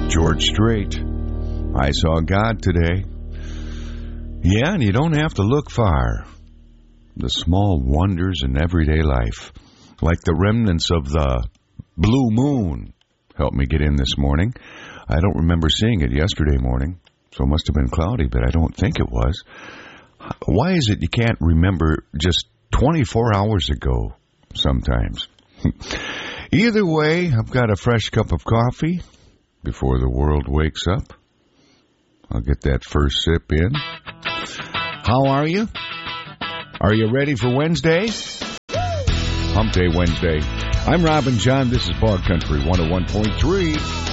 George Strait. I saw God today. Yeah, and you don't have to look far. The small wonders in everyday life, like the remnants of the blue moon, helped me get in this morning. I don't remember seeing it yesterday morning, so it must have been cloudy, but I don't think it was. Why is it you can't remember just 24 hours ago sometimes? Either way, I've got a fresh cup of coffee before the world wakes up. I'll get that first sip in. How are you? Are you ready for Wednesday? Hump Day Wednesday. I'm Robin John. This is Bog Country 101.3.